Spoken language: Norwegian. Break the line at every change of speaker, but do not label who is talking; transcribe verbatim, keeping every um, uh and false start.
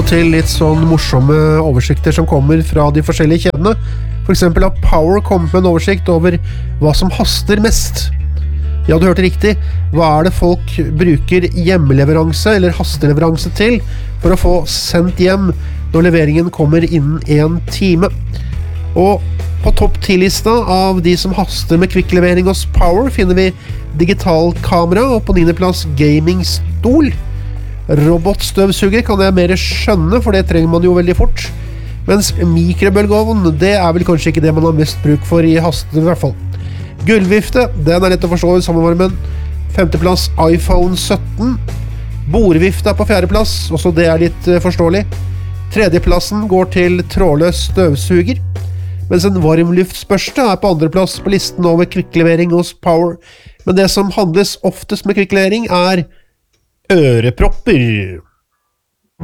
til litt sånn morsomme oversikter som kommer fra de forskjellige kjedene. For eksempel har Power kommet med en oversikt over hva som haster mest. Ja, du hørte riktig. Hva er det folk bruker hjemmeleveranse eller hasteleveranse til for å få sendt hjem når leveringen kommer innen en time? Og på topp ti-lista av de som haster med kvikklevering hos Power finner vi digitalkamera, og på niende plass gamingstol. Robotstøvsuger kan jeg mer skjønne, for det trenger man jo veldig fort. Mens mikrobølgeovn, det er vel kanskje ikke det man har mest bruk for i hasten i hvert fall. Gulvvifte, den er lett å forstå i sammenvarmen. Femteplass iPhone sytten. Bordvifte er på fjerdeplass, også det er litt uh, forståelig. Tredjeplassen går til trådløs støvsuger, mens en varmluftsbørste er på andreplass på listen over kvikklevering hos Power. Men det som handles oftest med kvikklevering er ørepropper.